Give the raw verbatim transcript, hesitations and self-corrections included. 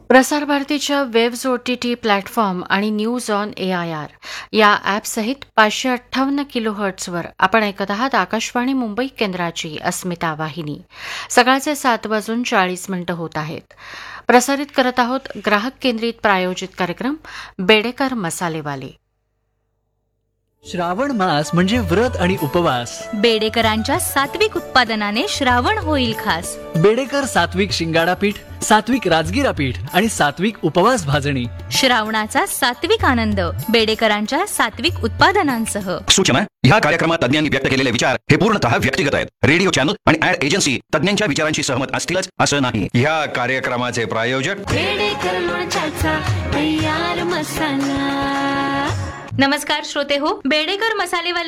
प्रसार भारतीच्या waves O T T platform आणि news on A I R या ॲपसहित पाचशे अठ्ठावन्न किलो हर्ट्सवर आपण ऐकत आहात आकाशवाणी मुंबई केंद्राची अस्मिता वाहिनी. सकाळचे सात वाजून चाळीस मिनिटं होत आहेत. प्रसारित करत आहोत ग्राहक केंद्रित प्रायोजित कार्यक्रम बेडेकर मसालेवाले. श्रावण मास म्हणजे व्रत आणि उपवास. बेडेकरांच्या सात्विक उत्पादनाने श्रावण होईल खास. बेडेकर सात्विक शिंगाडा पीठ, सात्विक राजगिरा पीठ आणि सात्विक उपवास भाजणी. श्रावणाचा सात्विक आनंद बेडेकरांच्या सात्विक उत्पादनांसह. सूचना: ह्या कार्यक्रमात तज्ञांनी व्यक्त केलेले विचार हे पूर्णतः व्यक्तिगत आहेत. रेडिओ चॅनल आणि ऍड एजन्सी तज्ञांच्या विचारांशी सहमत असतीलच असं नाही. ह्या कार्यक्रमाचे प्रायोजक बेडेकर लोणच्याचा तयार मसाला. नमस्कार श्रोते हो, बेडेकर मसालेवाले